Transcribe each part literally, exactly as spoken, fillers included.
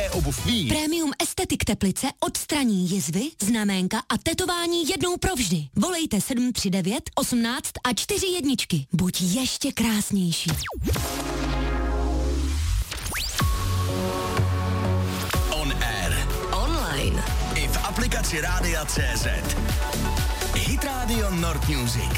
E-obuv ví. Premium Estetik Teplice odstraní jizvy, znaménka a tetování jednou provždy. Volejte sedm tři devět, osmnáct a čtyři jedničky. Buď ještě krásnější. On air. Online. I v aplikaci Rádia C Z. Hit Radio Nord Music.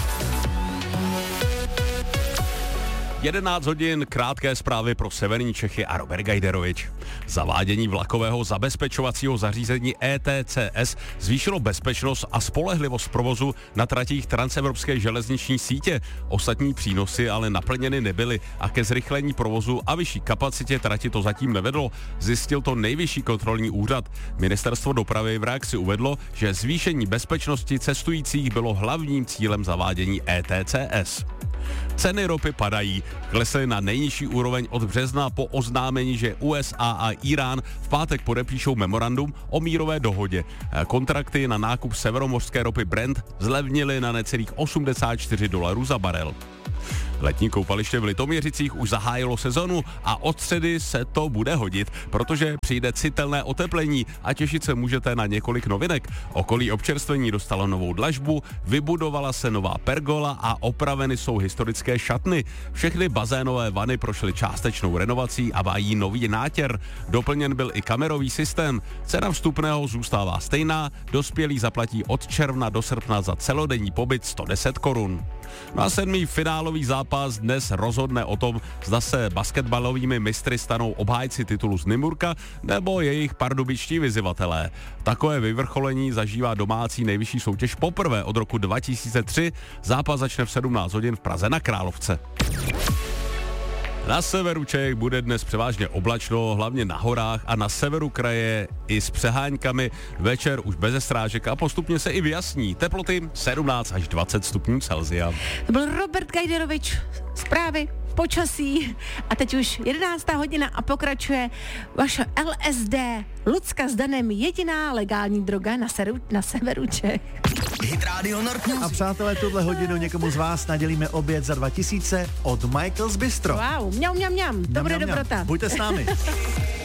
jedenáct hodin, krátké zprávy pro severní Čechy a Robert Gajderovič. Zavádění vlakového zabezpečovacího zařízení E T C S zvýšilo bezpečnost a spolehlivost provozu na tratích transevropské železniční sítě. Ostatní přínosy ale naplněny nebyly a ke zrychlení provozu a vyšší kapacitě trati to zatím nevedlo, zjistil to Nejvyšší kontrolní úřad. Ministerstvo dopravy v reakci uvedlo, že zvýšení bezpečnosti cestujících bylo hlavním cílem zavádění E T C S. Ceny ropy padají. Klesly na nejnižší úroveň od března po oznámení, že U S A a Irán v pátek podepíšou memorandum o mírové dohodě. Kontrakty na nákup severomořské ropy Brent zlevnily na necelých osmdesát čtyři dolarů za barel. Letní koupaliště v Litoměřicích už zahájilo sezonu a od středy se to bude hodit, protože přijde citelné oteplení a těšit se můžete na několik novinek. Okolí občerstvení dostalo novou dlažbu, vybudovala se nová pergola a opraveny jsou historické šatny. Všechny bazénové vany prošly částečnou renovací a mají nový nátěr. Doplněn byl i kamerový systém. Cena vstupného zůstává stejná, dospělí zaplatí od června do srpna za celodenní pobyt sto deset korun. No a sedmý finálový zápas dnes rozhodne o tom, zda se basketbalovými mistry stanou obhájci titulu z Nymburka nebo jejich pardubičtí vyzývatelé. Takové vyvrcholení zažívá domácí nejvyšší soutěž poprvé od roku dva tisíce tři. Zápas začne v sedmnáct hodin v Praze na Královce. Na severu Čech bude dnes převážně oblačno, hlavně na horách a na severu kraje i s přeháňkami. Večer už bez strážek a postupně se i vyjasní. Teploty sedmnáct až dvacet stupňů Celsia. To byl Robert Gajderovič, zprávy, počasí a teď už jedenáctá hodina a pokračuje vaše L S D. Lucka s Danem, jediná legální droga na, seru, na severu Čech. Hit Radio Nord Music. A přátelé, tuhle hodinu někomu z vás nadělíme oběd za dva tisíce od Michael's Bistro. Wow, mňam, mňam, mňam, to bude dobrota. Buďte s námi.